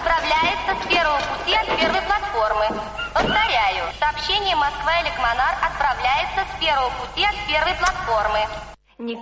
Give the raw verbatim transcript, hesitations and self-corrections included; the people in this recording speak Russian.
отправляется с первого пути от первой платформы. Повторяю, сообщение Москва-Эликмонар отправляется с первого пути от первой платформы.